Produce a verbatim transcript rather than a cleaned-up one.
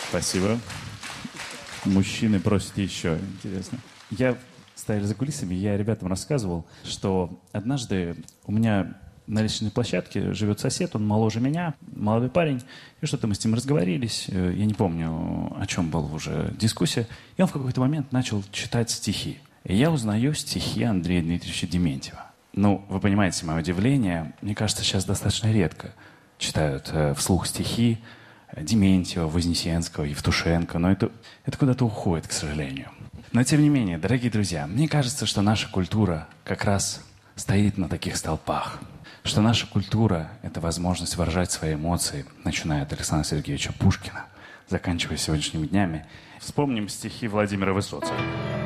Спасибо. Мужчины просят еще. Интересно. Я стоял за кулисами, я ребятам рассказывал, что однажды у меня на лестничной площадке живет сосед, он моложе меня, молодой парень, и что-то мы с ним разговорились, я не помню, о чем была уже дискуссия, и он в какой-то момент начал читать стихи. И я узнаю стихи Андрея Дмитриевича Дементьева. Ну, вы понимаете мое удивление, мне кажется, сейчас достаточно редко читают э, вслух стихи Дементьева, Вознесенского, Евтушенко, но это, это куда-то уходит, к сожалению. Но тем не менее, дорогие друзья, мне кажется, что наша культура как раз стоит на таких столпах. Что наша культура – это возможность выражать свои эмоции, начиная от Александра Сергеевича Пушкина, заканчивая сегодняшними днями. Вспомним стихи Владимира Высоцкого.